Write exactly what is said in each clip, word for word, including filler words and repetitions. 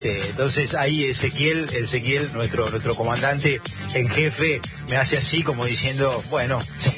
Entonces ahí Ezequiel, Ezequiel, nuestro nuestro comandante en jefe, me hace así como diciendo, bueno,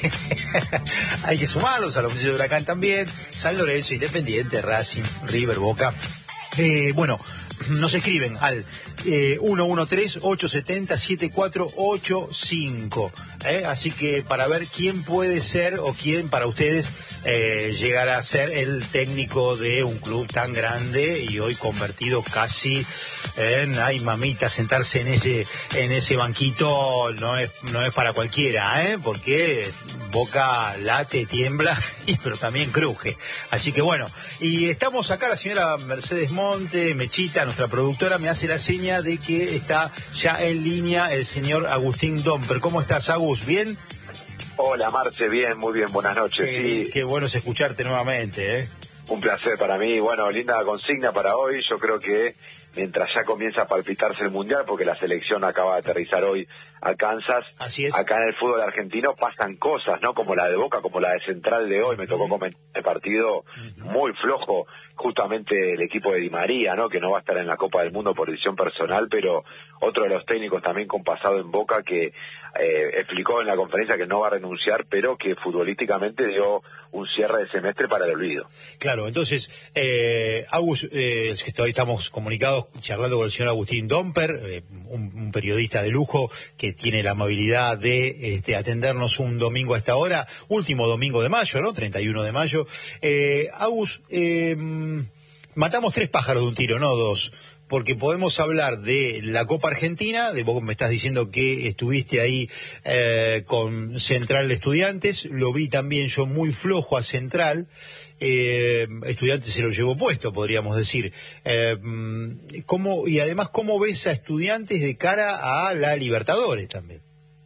hay que sumarlos a los de Huracán también, San Lorenzo, Independiente, Racing, River, Boca. Eh, bueno, nos escriben al eh, uno uno tres, ocho siete cero, siete cuatro ocho cinco, ¿eh? Así que para ver quién puede ser o quién para ustedes eh, llegará a ser el técnico de un club tan grande y hoy convertido casi en, ay mamita, sentarse en ese en ese banquito no es no es para cualquiera, ¿eh? Porque Boca late, tiembla, y, pero también cruje. Así que bueno, y estamos acá, la señora Mercedes Monte, Mechita, nuestra productora, me hace la seña de que está ya en línea el señor Agustín Domper. ¿Cómo estás, Agus? ¿Bien? Hola, Marce, bien, muy bien, buenas noches. Eh, sí. Qué bueno es escucharte nuevamente, ¿eh? Un placer para mí. Bueno, linda consigna para hoy. Yo creo que mientras ya comienza a palpitarse el Mundial, porque la selección acaba de aterrizar hoy a Kansas, Así es. Acá en el fútbol argentino pasan cosas, ¿no? Como la de Boca, como la de Central de hoy. Me tocó comentar el partido uh-huh. muy flojo, justamente el equipo de Di María, ¿no? Que no va a estar en la Copa del Mundo por decisión personal, pero otro de los técnicos también con pasado en Boca que eh, explicó en la conferencia que no va a renunciar, pero que futbolísticamente dio un cierre de semestre para el olvido. Claro, entonces, eh, Agus, eh, es que hoy estamos comunicados charlando con el señor Agustín Domper, eh, un, un periodista de lujo que tiene la amabilidad de este, atendernos un domingo a esta hora, último domingo de mayo, ¿no? treinta y uno de mayo. Eh, Agus, eh, matamos tres pájaros de un tiro, no dos. Porque podemos hablar de la Copa Argentina, de vos me estás diciendo que estuviste ahí eh, con Central de Estudiantes, lo vi también yo muy flojo a Central, eh, Estudiantes se lo llevó puesto, podríamos decir. Eh, ¿cómo, y además, ¿cómo ves a Estudiantes de cara a la Libertadores también?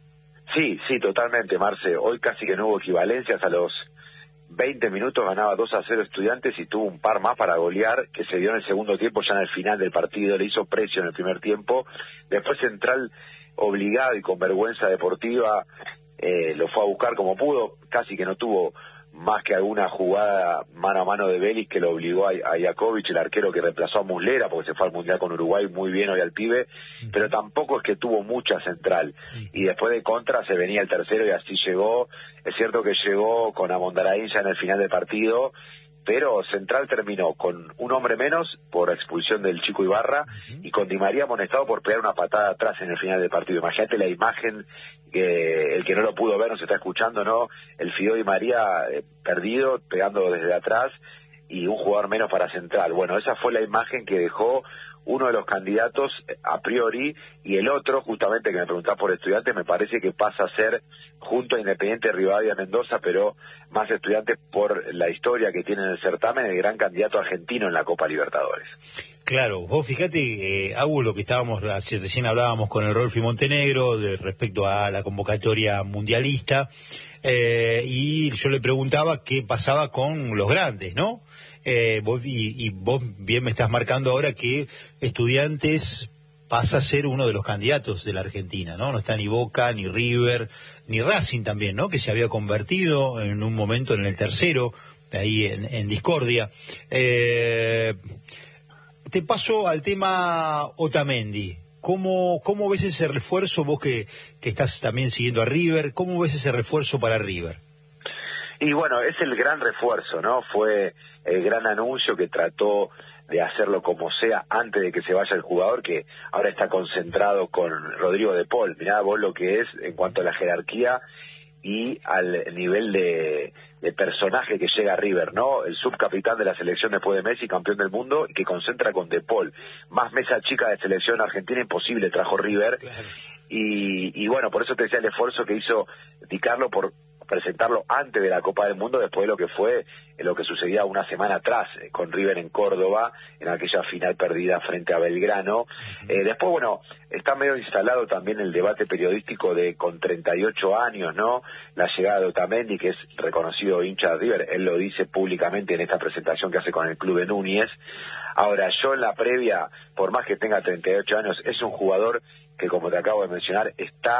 Sí, sí, totalmente, Marce. Hoy casi que no hubo equivalencias. A los veinte minutos ganaba dos a cero Estudiantes y tuvo un par más para golear, que se dio en el segundo tiempo, ya en el final del partido, le hizo precio en el primer tiempo. Después Central, obligado y con vergüenza deportiva, eh, lo fue a buscar como pudo, casi que no tuvo más que alguna jugada mano a mano de Vélez que lo obligó a, a Iakovic, el arquero que reemplazó a Muslera, porque se fue al Mundial con Uruguay muy bien hoy al pibe, pero tampoco es que tuvo mucha Central, y después de contra se venía el tercero y así llegó. Es cierto que llegó con Amondaraín ya en el final del partido, pero Central terminó con un hombre menos por expulsión del Chico Ibarra uh-huh. y con Di María amonestado por pegar una patada atrás en el final del partido. Imagínate la imagen, que el que no lo pudo ver nos está escuchando, ¿no? El Fido Di María eh, perdido, pegando desde atrás, y un jugador menos para Central. Bueno, esa fue la imagen que dejó uno de los candidatos a priori, y el otro, justamente que me preguntaba por Estudiantes, me parece que pasa a ser, junto a Independiente Rivadavia Mendoza, pero más Estudiantes por la historia que tiene en el certamen, el gran candidato argentino en la Copa Libertadores. Claro, vos fíjate, eh, Agus, lo que estábamos, recién hablábamos con el Rolfi Montenegro de respecto a la convocatoria mundialista, eh, y yo le preguntaba qué pasaba con los grandes, ¿no? Eh, vos, y, y vos bien me estás marcando ahora que Estudiantes pasa a ser uno de los candidatos de la Argentina, ¿no? No está ni Boca, ni River, ni Racing también, ¿no? Que se había convertido en un momento en el tercero, ahí en, en discordia. Eh, te paso al tema Otamendi. ¿Cómo, cómo ves ese refuerzo, vos que, que estás también siguiendo a River? ¿Cómo ves ese refuerzo para River? Y bueno, es el gran refuerzo, ¿no? Fue el gran anuncio que trató de hacerlo como sea antes de que se vaya el jugador, que ahora está concentrado con Rodrigo de Paul. Mirá vos lo que es en cuanto a la jerarquía y al nivel de, de personaje que llega a River, ¿no? El subcapitán de la selección después de Messi, campeón del mundo, y que concentra con de Paul. Más mesa chica de selección argentina imposible trajo River. Claro. Y, y bueno, por eso te decía el esfuerzo que hizo Di Carlo por presentarlo antes de la Copa del Mundo, después de lo que fue lo que sucedía una semana atrás eh, con River en Córdoba, en aquella final perdida frente a Belgrano. Uh-huh. Eh, después, bueno, está medio instalado también el debate periodístico de con treinta y ocho años, ¿no? La llegada de Otamendi, que es reconocido hincha de River, él lo dice públicamente en esta presentación que hace con el club de Núñez. Ahora, yo en la previa, por más que tenga treinta y ocho años, es un jugador que, como te acabo de mencionar, está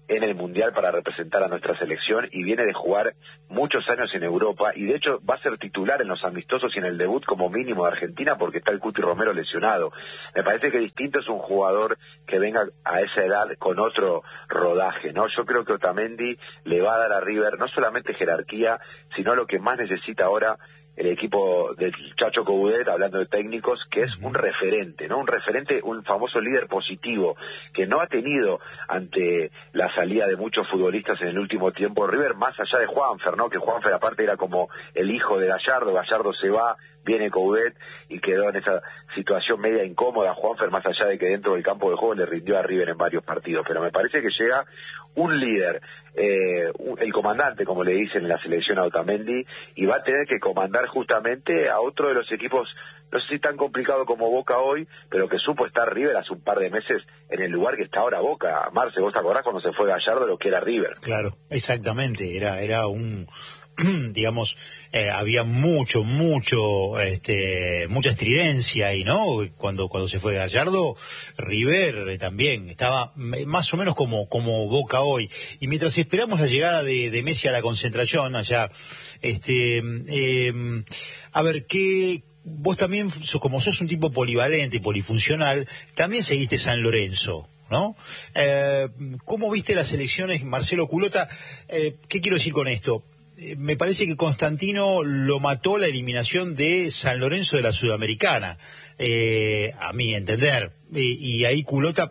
en el Mundial para representar a nuestra selección y viene de jugar muchos años en Europa y de hecho va a ser titular en los amistosos y en el debut como mínimo de Argentina porque está el Cuti Romero lesionado. Me parece que distinto es un jugador que venga a esa edad con otro rodaje, ¿no? Yo creo que Otamendi le va a dar a River no solamente jerarquía, sino lo que más necesita ahora el equipo del Chacho Coudet, hablando de técnicos, que es un referente, ¿no? Un referente, un famoso líder positivo, que no ha tenido ante la salida de muchos futbolistas en el último tiempo River, más allá de Juanfer, ¿no? Que Juanfer aparte era como el hijo de Gallardo, Gallardo se va, viene Coudet y quedó en esa situación media incómoda Juanfer, más allá de que dentro del campo de juego le rindió a River en varios partidos, pero me parece que llega un líder, eh, el comandante, como le dicen en la selección a Otamendi, y va a tener que comandar justamente a otro de los equipos, no sé si tan complicado como Boca hoy, pero que supo estar River hace un par de meses en el lugar que está ahora Boca. Marce, ¿vos te acordás cuando se fue Gallardo lo que era River? Claro, exactamente, era, era un... digamos, eh, había mucho, mucho, este, mucha estridencia ahí, ¿no? Cuando cuando se fue Gallardo, River eh, también estaba más o menos como como Boca hoy. Y mientras esperamos la llegada de, de Messi a la concentración allá, este, eh, a ver, ¿qué...? Vos también, como sos un tipo polivalente y polifuncional, también seguiste San Lorenzo, ¿no? Eh, ¿Cómo viste las elecciones, Marcelo Culota? Eh, ¿Qué quiero decir con esto? Me parece que Constantino lo mató la eliminación de San Lorenzo de la Sudamericana, eh, a mi entender, y, y ahí Culota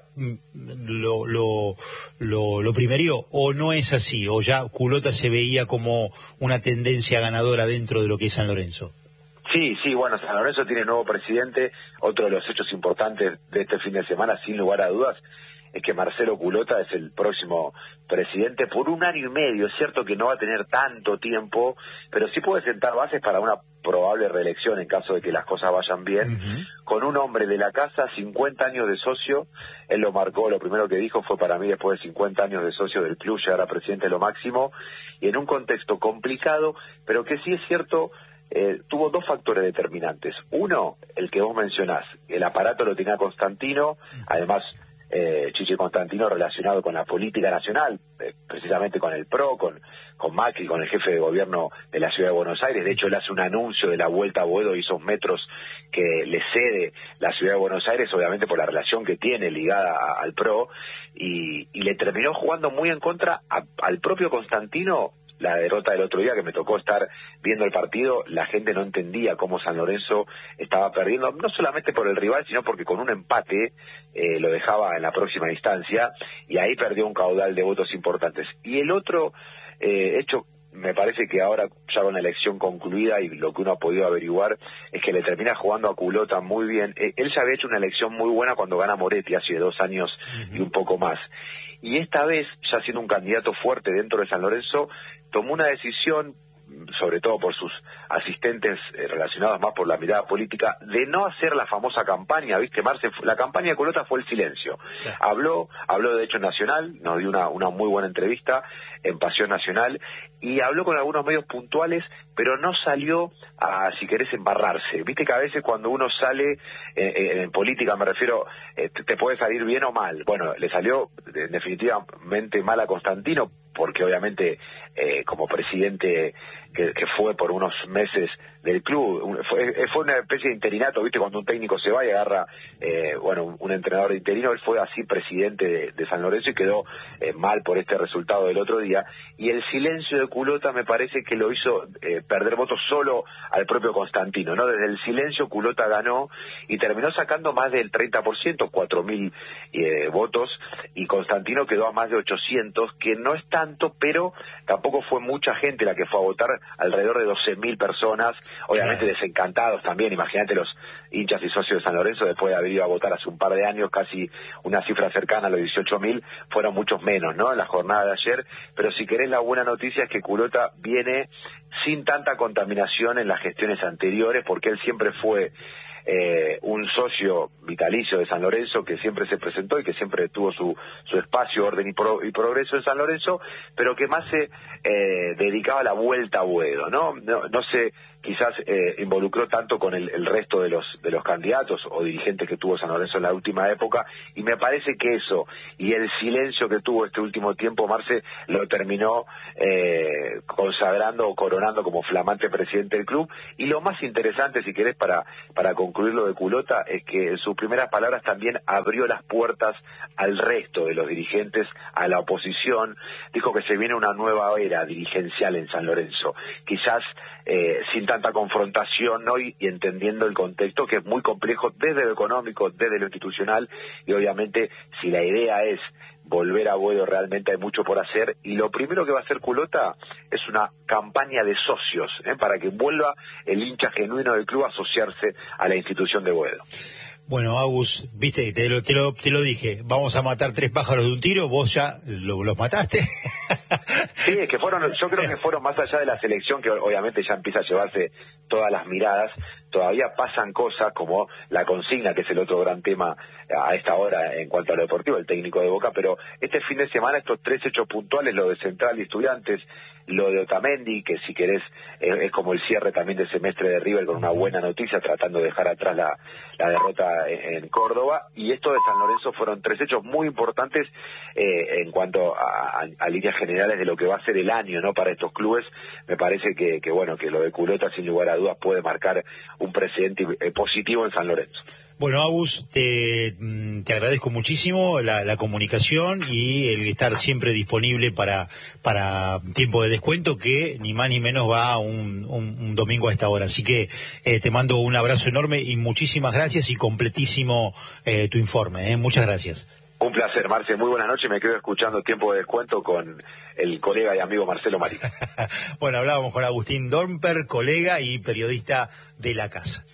lo, lo, lo, lo primerió, o no es así, o ya Culota se veía como una tendencia ganadora dentro de lo que es San Lorenzo. Sí, sí, bueno, San Lorenzo tiene nuevo presidente, otro de los hechos importantes de este fin de semana, sin lugar a dudas, es que Marcelo Culota es el próximo presidente por un año y medio. Es cierto que no va a tener tanto tiempo, pero sí puede sentar bases para una probable reelección en caso de que las cosas vayan bien. Uh-huh. Con un hombre de la casa, cincuenta años de socio, él lo marcó, lo primero que dijo fue para mí después de cincuenta años de socio del club, llegar a presidente es lo máximo, y en un contexto complicado, pero que sí es cierto... Eh, tuvo dos factores determinantes. Uno, el que vos mencionás, el aparato lo tenía Constantino, además eh, Chichi Constantino relacionado con la política nacional, eh, precisamente con el P R O, con, con Macri, con el jefe de gobierno de la Ciudad de Buenos Aires. De hecho, él hace un anuncio de la vuelta a Boedo y esos metros que le cede la Ciudad de Buenos Aires, obviamente por la relación que tiene ligada a, al P R O, y, y le terminó jugando muy en contra a, al propio Constantino. La derrota del otro día, que me tocó estar viendo el partido, la gente no entendía cómo San Lorenzo estaba perdiendo, no solamente por el rival, sino porque con un empate eh, lo dejaba en la próxima instancia, y ahí perdió un caudal de votos importantes. Y el otro eh, hecho, me parece que ahora, ya con la elección concluida y lo que uno ha podido averiguar, es que le termina jugando a Culota muy bien. Eh, él ya había hecho una elección muy buena cuando gana Moretti hace dos años uh-huh. y un poco más. Y esta vez, ya siendo un candidato fuerte dentro de San Lorenzo, tomó una decisión, sobre todo por sus asistentes eh, relacionados más por la mirada política, de no hacer la famosa campaña, ¿viste, Marce? La campaña de Culota fue el silencio. Sí. Habló, habló de hecho Nacional, nos dio una, una muy buena entrevista en Pasión Nacional, y habló con algunos medios puntuales, pero no salió a, si querés, embarrarse. Viste que a veces cuando uno sale, eh, en política me refiero, eh, te, te puede salir bien o mal. Bueno, le salió eh, definitivamente mal a Constantino, porque obviamente eh, como presidente que, que fue por unos meses del club, fue, fue una especie de interinato, ¿viste? Cuando un técnico se va y agarra, eh, bueno, un, un entrenador de interino, él fue así presidente de, de San Lorenzo y quedó eh, mal por este resultado del otro día. Y el silencio de Culota me parece que lo hizo eh, perder votos solo al propio Constantino, ¿no? Desde el silencio Culota ganó y terminó sacando más del treinta por ciento, cuatro mil eh, votos, y Constantino quedó a más de ochocientos, que no es tanto, pero tampoco fue mucha gente la que fue a votar, alrededor de doce mil personas, obviamente claro. Desencantados también. Imagínate los hinchas y socios de San Lorenzo, después de haber ido a votar hace un par de años, casi una cifra cercana a los dieciocho mil, fueron muchos menos, ¿no?, en la jornada de ayer. Pero si querés, la buena noticia es que Culota viene sin tanta contaminación en las gestiones anteriores, porque él siempre fue Eh, un socio vitalicio de San Lorenzo, que siempre se presentó y que siempre tuvo su, su espacio, orden y, pro, y progreso en San Lorenzo, pero que más se eh, dedicaba a la vuelta a Boedo, ¿no? No, no se quizás eh, involucró tanto con el, el resto de los de los candidatos o dirigentes que tuvo San Lorenzo en la última época, y me parece que eso y el silencio que tuvo este último tiempo, Marce, lo terminó eh, consagrando o coronando como flamante presidente del club. Y lo más interesante, si querés, para, para concluir lo de Culota, es que en sus primeras palabras también abrió las puertas al resto de los dirigentes, a la oposición. Dijo que se viene una nueva era dirigencial en San Lorenzo, quizás eh, sin tanta confrontación, ¿no? y, y entendiendo el contexto, que es muy complejo desde lo económico, desde lo institucional, y obviamente si la idea es volver a Boedo, realmente hay mucho por hacer, y lo primero que va a hacer Culota es una campaña de socios, ¿eh? para que vuelva el hincha genuino del club a asociarse a la institución de Boedo. Bueno, Agus, viste, te lo, te lo, te lo dije, vamos a matar tres pájaros de un tiro, vos ya lo, los mataste. Sí, es que fueron, yo creo que fueron más allá de la selección, que obviamente ya empieza a llevarse todas las miradas. Todavía pasan cosas como la consigna, que es el otro gran tema a esta hora en cuanto a lo deportivo, el técnico de Boca, pero este fin de semana estos tres hechos puntuales, lo de Central y Estudiantes, lo de Otamendi, que si querés eh, es como el cierre también del semestre de River con una buena noticia, tratando de dejar atrás la, la derrota en, en Córdoba, y esto de San Lorenzo fueron tres hechos muy importantes eh, en cuanto a, a, a líneas generales de lo que va a ser el año, ¿no? Para estos clubes. Me parece que, que bueno, que lo de Culota sin lugar a dudas puede marcar un precedente eh, positivo en San Lorenzo. Bueno, Agus, te, te agradezco muchísimo la, la comunicación y el estar siempre disponible para para tiempo de descuento, que ni más ni menos va un, un, un domingo a esta hora. Así que eh, te mando un abrazo enorme y muchísimas gracias, y completísimo eh, tu informe. ¿eh? Muchas gracias. Un placer, Marce. Muy buenas noches. Me quedo escuchando Tiempo de Descuento con el colega y amigo Marcelo Marín. Bueno, hablábamos con Agustín Dornper, colega y periodista de la casa.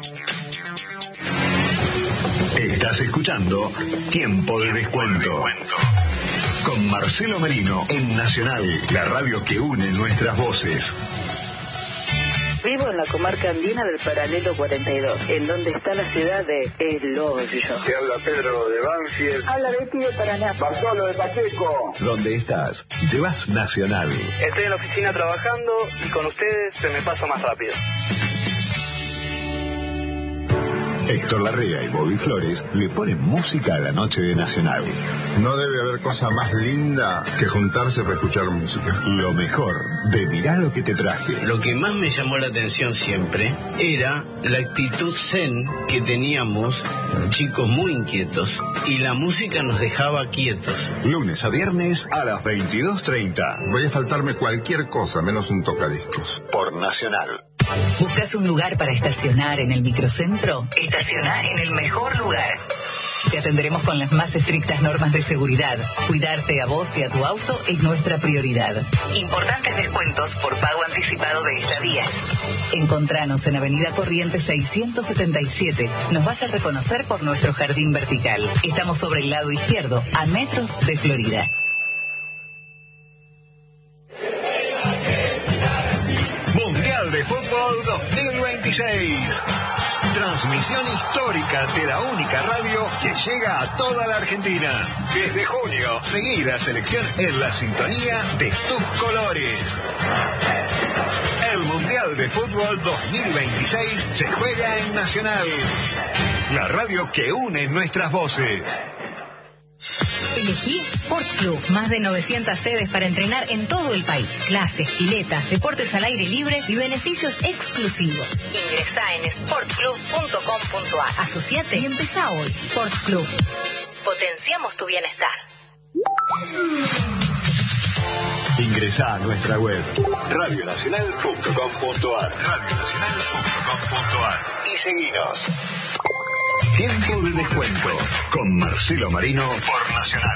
Estás escuchando Tiempo de Descuento con Marcelo Merino en Nacional, la radio que une nuestras voces. Vivo en la comarca andina del Paralelo cuarenta y dos, en donde está la ciudad de El Hoyo. Te habla Pedro de Banfield. Habla Betty de Paraná. Bartolo de Pacheco. ¿Dónde estás? Llevas Nacional. Estoy en la oficina trabajando y con ustedes se me pasa más rápido. Héctor Larrea y Bobby Flores le ponen música a la noche de Nacional. No debe haber cosa más linda que juntarse para escuchar música. Lo mejor de Mirá lo que te traje. Lo que más me llamó la atención siempre era la actitud zen que teníamos, chicos muy inquietos, y la música nos dejaba quietos. Lunes a viernes a las veintidós treinta. Voy a faltarme cualquier cosa menos un tocadiscos. Por Nacional. ¿Buscas un lugar para estacionar en el microcentro? Estaciona en el mejor lugar. Te atenderemos con las más estrictas normas de seguridad. Cuidarte a vos y a tu auto es nuestra prioridad. Importantes descuentos por pago anticipado de estadías. Encontranos en Avenida Corrientes seiscientos setenta y siete. Nos vas a reconocer por nuestro jardín vertical. Estamos sobre el lado izquierdo, a metros de Florida. Mundial de Fútbol dos mil veintiséis. Transmisión histórica de la única radio que llega a toda la Argentina. Desde junio, seguí la selección en la sintonía de tus colores. El Mundial de Fútbol dos mil veintiséis se juega en Nacional, la radio que une nuestras voces. Elegí Sport Club, más de novecientas sedes para entrenar en todo el país. Clases, piletas, deportes al aire libre y beneficios exclusivos. Ingresá en sport club punto com punto a r. Asociate y empezá hoy. Sport Club. Potenciamos tu bienestar. Ingresá a nuestra web radio nacional punto com punto a r, radio nacional punto com punto a r y seguinos. Tiempo de Descuento con Marcelo Marino por Nacional.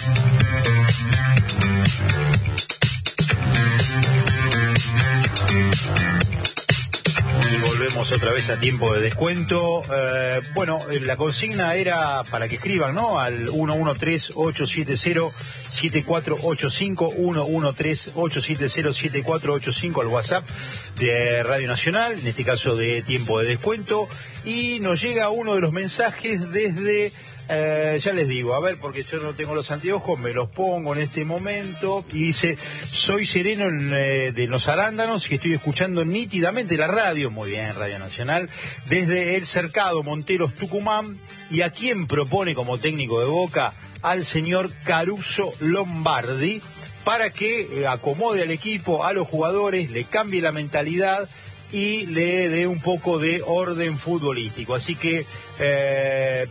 Y volvemos otra vez a Tiempo de Descuento. Eh, bueno, la consigna era para que escriban, ¿no? Al uno uno tres, ocho siete cero, siete cuatro ocho cinco, uno uno tres, ocho siete cero, siete cuatro ocho cinco, al WhatsApp de Radio Nacional, en este caso de Tiempo de Descuento. Y nos llega uno de los mensajes desde Eh, ya les digo, a ver, porque yo no tengo los anteojos, me los pongo en este momento y dice, soy Sereno en, eh, de Los Arándanos y estoy escuchando nítidamente la radio, muy bien, Radio Nacional, desde el Cercado, Monteros, Tucumán, y a quien propone como técnico de Boca al señor Caruso Lombardi, para que eh, acomode al equipo, a los jugadores, le cambie la mentalidad y le dé un poco de orden futbolístico. Así que eh,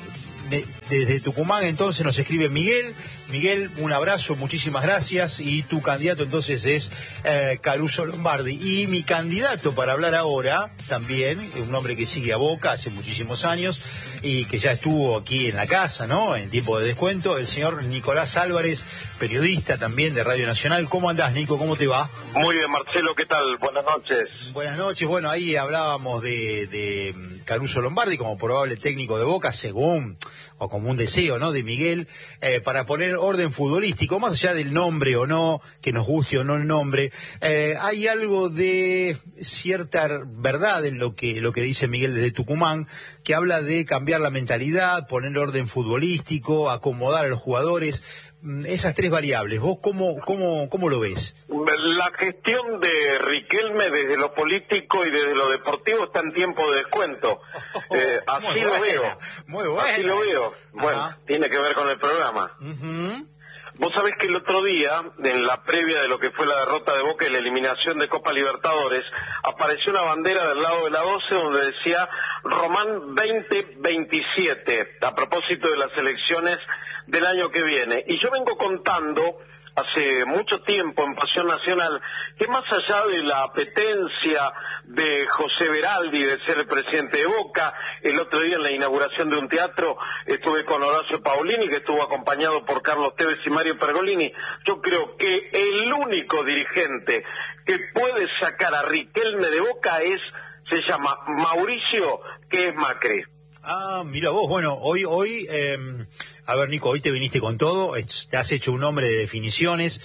de, desde Tucumán entonces nos escribe Miguel. Miguel, un abrazo, muchísimas gracias. Y tu candidato entonces es eh, Caruso Lombardi. Y mi candidato para hablar ahora también, un hombre que sigue a Boca hace muchísimos años y que ya estuvo aquí en la casa, ¿no?, en tiempo de descuento, el señor Nicolás Álvarez, periodista también de Radio Nacional. ¿Cómo andás, Nico? ¿Cómo te va? Muy bien, Marcelo, ¿qué tal? Buenas noches. Buenas noches. Bueno, ahí hablábamos de, de Caruso Lombardi como probable técnico de Boca, según, o como un deseo, ¿no?, de Miguel, eh, para poner orden futbolístico, más allá del nombre o no, que nos guste o no el nombre. Eh, hay algo de cierta verdad en lo que, lo que dice Miguel desde Tucumán, que habla de cambiar la mentalidad, poner orden futbolístico, acomodar a los jugadores, esas tres variables. ¿Vos cómo, cómo, cómo lo ves? La gestión de Riquelme desde lo político y desde lo deportivo está en tiempo de descuento. Oh, eh, así muy lo buena, veo. Muy bueno. Así lo veo. Bueno, Ajá. Tiene que ver con el programa. Uh-huh. Vos sabés que el otro día, en la previa de lo que fue la derrota de Boca y la eliminación de Copa Libertadores, apareció una bandera del lado de la doce donde decía Román veinte veintisiete, a propósito de las elecciones del año que viene. Y yo vengo contando hace mucho tiempo en Pasión Nacional que más allá de la apetencia de José Beraldi de ser el presidente de Boca, el otro día en la inauguración de un teatro estuve con Horacio Paolini, que estuvo acompañado por Carlos Tevez y Mario Pergolini. Yo creo que el único dirigente que puede sacar a Riquelme de Boca es, se llama Mauricio, que es Macri. Ah, mira vos, bueno, hoy, hoy, eh, a ver, Nico, hoy te viniste con todo, te has hecho un hombre de definiciones.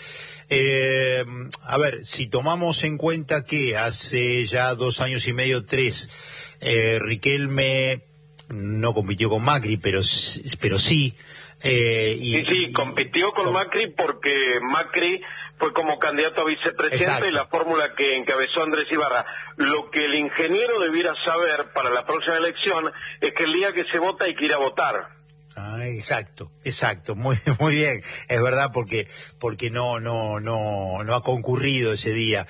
Eh, a ver, si tomamos en cuenta que hace ya dos años y medio, tres, eh, Riquelme no compitió con Macri, pero, pero sí. Eh, y, sí, sí, compitió con, con Macri porque Macri fue como candidato a vicepresidente. Exacto. Y la fórmula que encabezó Andrés Ibarra. Lo que el ingeniero debiera saber para la próxima elección es que el día que se vota hay que ir a votar. Ah, exacto, exacto, muy muy bien, es verdad, porque porque no no no no ha concurrido ese día.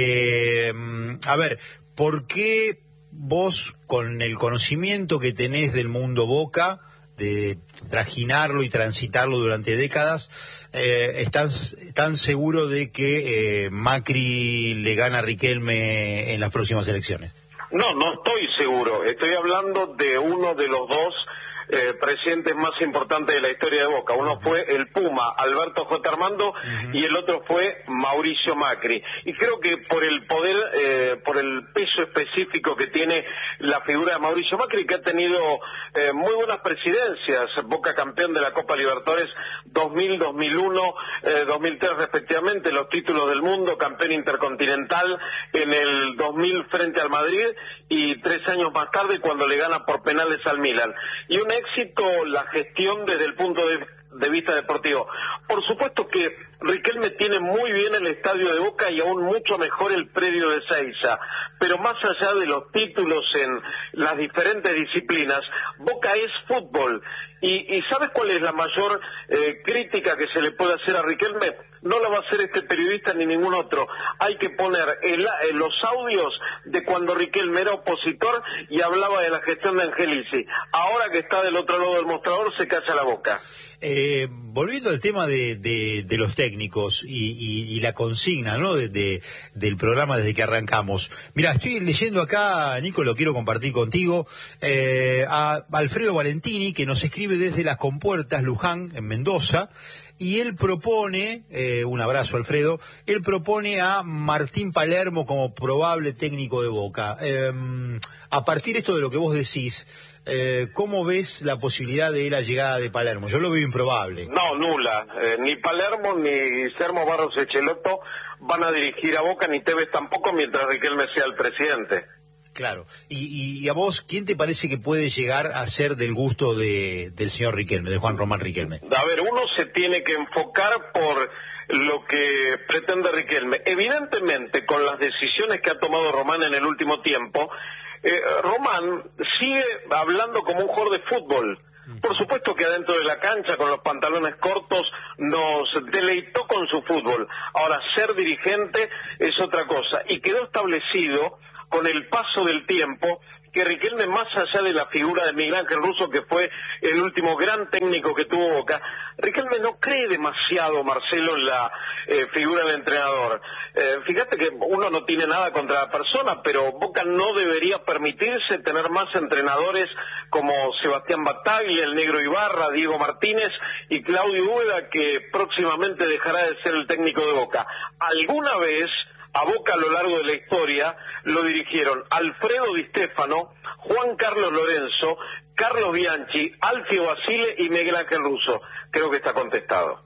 Eh, a ver, ¿por qué vos, con el conocimiento que tenés del mundo Boca, de trajinarlo y transitarlo durante décadas, eh, estás tan seguro de que eh, Macri le gana a Riquelme en las próximas elecciones? No, no estoy seguro. Estoy hablando de uno de los dos eh, presidentes más importantes de la historia de Boca. Uno uh-huh. fue el Puma, Alberto J. Armando, uh-huh. y el otro fue Mauricio Macri. Y creo que por el poder, eh, por el peso específico que tiene la figura de Mauricio Macri, que ha tenido eh, muy buenas presidencias, Boca campeón de la Copa Libertadores dos mil, dos mil uno, eh, dos mil tres respectivamente, los títulos del mundo, campeón intercontinental en el dos mil frente al Madrid, y tres años más tarde cuando le gana por penales al Milan. Y un éxito la gestión desde el punto de, de vista deportivo. Por supuesto que Riquelme tiene muy bien el estadio de Boca y aún mucho mejor el predio de Ezeiza, pero más allá de los títulos en las diferentes disciplinas, Boca es fútbol. ¿Y, y sabes cuál es la mayor eh, crítica que se le puede hacer a Riquelme? No la va a hacer este periodista ni ningún otro. Hay que poner el, el, los audios de cuando Riquelme era opositor y hablaba de la gestión de Angelici. Ahora que está del otro lado del mostrador, se calla la boca. Eh, volviendo al tema de, de, de los técnicos y, y, y la consigna, ¿no?, de, de, del programa desde que arrancamos. Mira, estoy leyendo acá, Nico, lo quiero compartir contigo, eh, a Alfredo Valentini, que nos escribe desde Las Compuertas, Luján, en Mendoza, y él propone, eh, un abrazo Alfredo, él propone a Martín Palermo como probable técnico de Boca. Eh, a partir de esto de lo que vos decís, Eh, ¿cómo ves la posibilidad de la llegada de Palermo? Yo lo veo improbable. No, nula. Eh, ni Palermo ni Guillermo Barros Echelotto van a dirigir a Boca, ni Tevez tampoco, mientras Riquelme sea el presidente. Claro. Y, y a vos, ¿quién te parece que puede llegar a ser del gusto de, del señor Riquelme, de Juan Román Riquelme? A ver, uno se tiene que enfocar por lo que pretende Riquelme. Evidentemente, con las decisiones que ha tomado Román en el último tiempo, eh, Román sigue hablando como un jugador de fútbol. Por supuesto que adentro de la cancha, con los pantalones cortos, nos deleitó con su fútbol. Ahora, ser dirigente es otra cosa. Y quedó establecido, con el paso del tiempo, que Riquelme, más allá de la figura de Miguel Ángel Russo, que fue el último gran técnico que tuvo Boca, Riquelme no cree demasiado, Marcelo, en la eh, figura del entrenador. Eh, fíjate que uno no tiene nada contra la persona, pero Boca no debería permitirse tener más entrenadores como Sebastián Bataglia, el Negro Ibarra, Diego Martínez y Claudio Úbeda, que próximamente dejará de ser el técnico de Boca. Alguna vez a Boca, a lo largo de la historia, lo dirigieron Alfredo Di Stéfano, Juan Carlos Lorenzo, Carlos Bianchi, Alfio Basile y Miguel Ángel Russo. Creo que está contestado.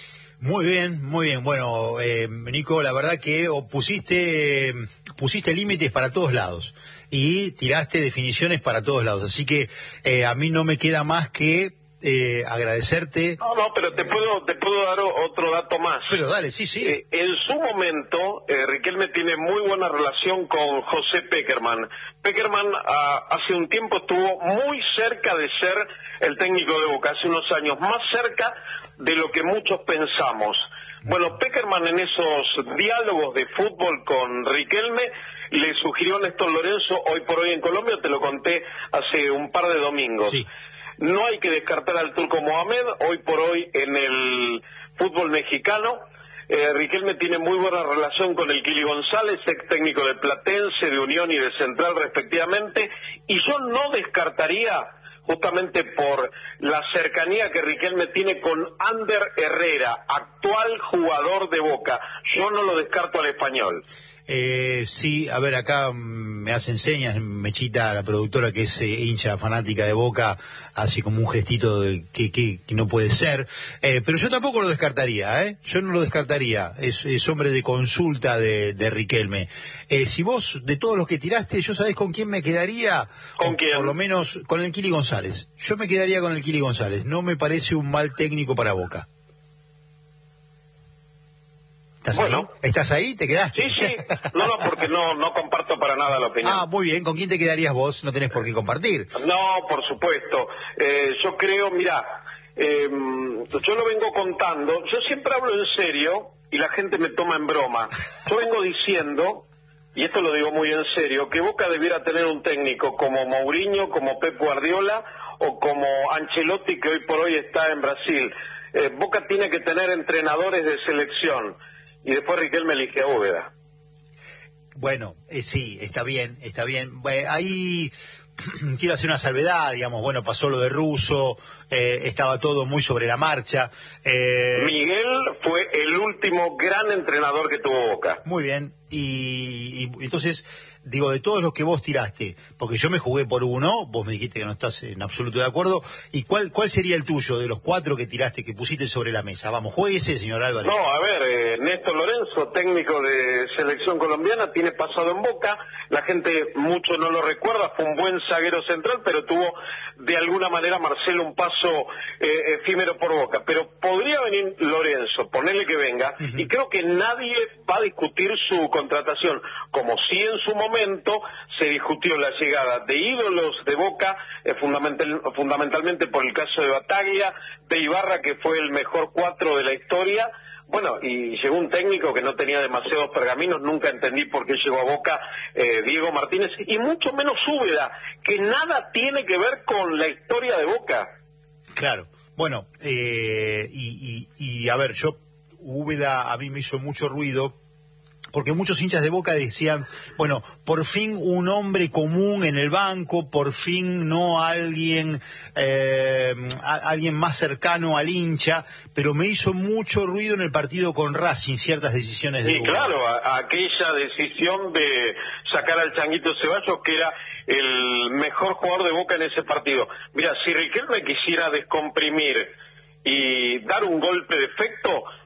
Muy bien, muy bien. Bueno, eh, Nico, la verdad que pusiste, pusiste límites para todos lados y tiraste definiciones para todos lados. Así que eh, a mí no me queda más que Eh, agradecerte. No, no, pero te puedo te puedo dar otro dato más. Pero dale, sí, sí. Eh, en su momento, eh, Riquelme tiene muy buena relación con José Peckerman. Peckerman ah, hace un tiempo estuvo muy cerca de ser el técnico de Boca, hace unos años, más cerca de lo que muchos pensamos. Bueno, Peckerman en esos diálogos de fútbol con Riquelme le sugirió a Néstor Lorenzo, hoy por hoy en Colombia, te lo conté hace un par de domingos. Sí. No hay que descartar al Turco Mohamed, hoy por hoy en el fútbol mexicano. Eh, Riquelme tiene muy buena relación con el Kili González, ex técnico de Platense, de Unión y de Central respectivamente, y yo no descartaría, justamente por la cercanía que Riquelme tiene con Ander Herrera, actual jugador de Boca, yo no lo descarto al español. Eh, sí, a ver, acá me hacen señas, Mechita, la productora, que es eh, hincha fanática de Boca, así como un gestito de que, que, que no puede ser, eh, pero yo tampoco lo descartaría, ¿eh? Yo no lo descartaría, es, es hombre de consulta de, de Riquelme. Eh, si vos, de todos los que tiraste, ¿yo sabés con quién me quedaría? ¿Con quién? Por lo menos con el Kili González. Yo me quedaría con el Kili González, no me parece un mal técnico para Boca. ¿Estás bueno. ahí? ¿Estás ahí? ¿Te quedaste? Sí, sí. No, no, porque no, no comparto para nada la opinión. Ah, muy bien. ¿Con quién te quedarías vos? No tenés por qué compartir. No, por supuesto. Eh, yo creo, mirá, eh, yo lo vengo contando. Yo siempre hablo en serio y la gente me toma en broma. Yo vengo diciendo, y esto lo digo muy en serio, que Boca debiera tener un técnico como Mourinho, como Pep Guardiola o como Ancelotti, que hoy por hoy está en Brasil. Eh, Boca tiene que tener entrenadores de selección. Y después Riquelme elige a Úbeda. Bueno, eh, sí, está bien, está bien. Bueno, ahí quiero hacer una salvedad, digamos, bueno, pasó lo de Russo, eh, estaba todo muy sobre la marcha. Eh... Miguel fue el último gran entrenador que tuvo Boca. Muy bien, y, y entonces, digo, de todos los que vos tiraste, porque yo me jugué por uno, vos me dijiste que no estás en absoluto de acuerdo, ¿y cuál cuál sería el tuyo de los cuatro que tiraste, que pusiste sobre la mesa? Vamos, jueguese, señor Álvarez. No, a ver, eh, Néstor Lorenzo, técnico de selección colombiana, tiene pasado en Boca, la gente mucho no lo recuerda, fue un buen zaguero central, pero tuvo de alguna manera, Marcelo, un paso eh, efímero por Boca, pero podría venir Lorenzo, ponerle que venga, uh-huh. y creo que nadie va a discutir su contratación, como si en su momento se discutió la llegada de ídolos de Boca, eh, fundamental, fundamentalmente por el caso de Bataglia, de Ibarra, que fue el mejor cuatro de la historia. Bueno, y llegó un técnico que no tenía demasiados pergaminos, nunca entendí por qué llegó a Boca, eh, Diego Martínez, y mucho menos Úbeda, que nada tiene que ver con la historia de Boca. Claro, bueno, eh, y, y, y a ver, yo, Úbeda a mí me hizo mucho ruido, porque muchos hinchas de Boca decían, bueno, por fin un hombre común en el banco, por fin no alguien eh, a, alguien más cercano al hincha, pero me hizo mucho ruido en el partido con Racing ciertas decisiones de Sí, Boca. Claro, a, a aquella decisión de sacar al Changuito Ceballos, que era el mejor jugador de Boca en ese partido. Mira, si Riquelme quisiera descomprimir y dar un golpe de efecto,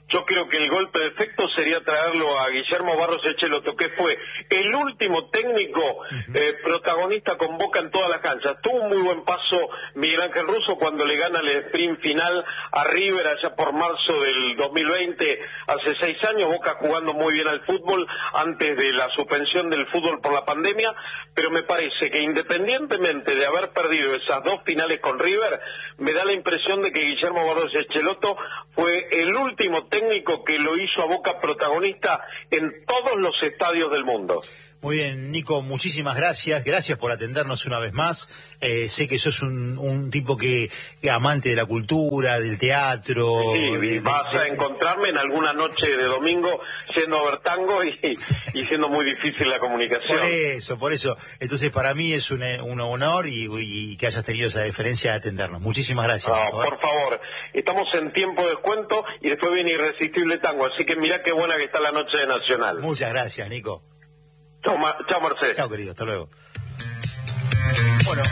yo creo que el golpe de efecto sería traerlo a Guillermo Barros Echelotto, que fue el último técnico eh, protagonista con Boca en todas las canchas. Tuvo un muy buen paso Miguel Ángel Russo cuando le gana el sprint final a River allá por marzo del dos mil veinte, hace seis años, Boca jugando muy bien al fútbol antes de la suspensión del fútbol por la pandemia, pero me parece que independientemente de haber perdido esas dos finales con River, me da la impresión de que Guillermo Barros Echelotto fue el último técnico que lo hizo a Boca protagonista en todos los estadios del mundo. Muy bien, Nico, muchísimas gracias. Gracias por atendernos una vez más. Eh, sé que sos un, un tipo que, que amante de la cultura, del teatro. Sí, de, y vas de, de... a encontrarme en alguna noche de domingo siendo a ver tango y, y siendo muy difícil la comunicación. Por eso, por eso. Entonces, para mí es un, un honor y, y que hayas tenido esa deferencia de atendernos. Muchísimas gracias. No, por favor. Estamos en tiempo de descuento y después viene Irresistible Tango. Así que mirá qué buena que está la noche de Nacional. Muchas gracias, Nico. Chao, Ma chao, Marcelo. Chao, querido. Hasta luego. Bueno,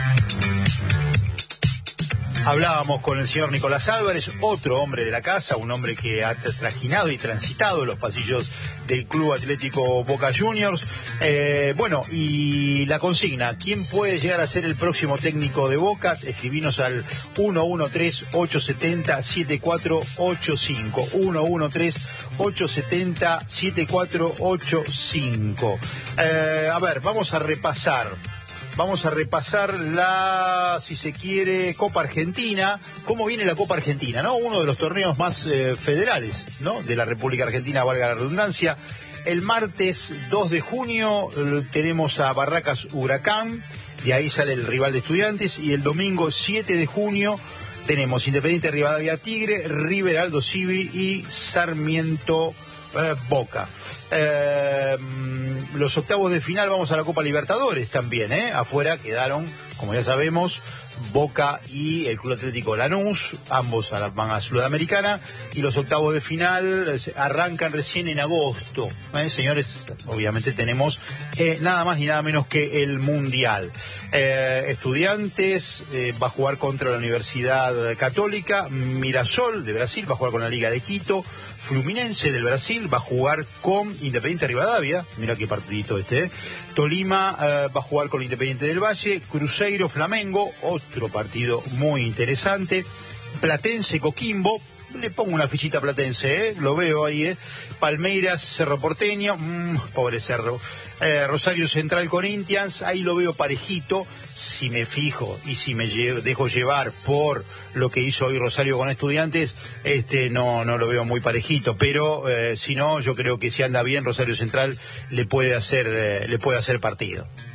hablábamos con el señor Nicolás Álvarez, otro hombre de la casa, un hombre que ha trajinado y transitado los pasillos del Club Atlético Boca Juniors. Eh, bueno, y la consigna, ¿quién puede llegar a ser el próximo técnico de Boca? Escribinos al uno uno tres, ocho siete cero, siete cuatro ocho cinco. uno uno tres, ocho siete cero, siete cuatro ocho cinco. Eh, a ver, vamos a repasar. Vamos a repasar la, si se quiere, Copa Argentina. ¿Cómo viene la Copa Argentina, no? Uno de los torneos más eh, federales, ¿no? De la República Argentina, valga la redundancia. El martes dos de junio eh, tenemos a Barracas Huracán, de ahí sale el rival de Estudiantes, y el domingo siete de junio tenemos Independiente Rivadavia Tigre, River Aldo Civi y Sarmiento eh, Boca. Eh, los octavos de final vamos a la Copa Libertadores también, ¿eh? Afuera quedaron, como ya sabemos, Boca y el Club Atlético Lanús, ambos a la manga sudamericana, y los octavos de final arrancan recién en agosto, ¿eh? Señores, obviamente tenemos eh, nada más ni nada menos que el Mundial. Eh, Estudiantes eh, va a jugar contra la Universidad Católica, Mirasol de Brasil va a jugar con la Liga de Quito, Fluminense del Brasil va a jugar con Independiente Rivadavia, mira qué partidito este, ¿eh? Tolima eh, va a jugar con Independiente del Valle, Cruzeiro Flamengo, otro partido muy interesante, Platense Coquimbo, le pongo una fichita a Platense, ¿eh? Lo veo ahí, ¿eh? Palmeiras Cerro Porteño, mmm, pobre Cerro, eh, Rosario Central Corinthians, ahí lo veo parejito. Si me fijo y si me lle- dejo llevar por lo que hizo hoy Rosario con Estudiantes, este no no lo veo muy parejito, pero eh, si no, yo creo que si anda bien Rosario Central le puede hacer eh, le puede hacer partido.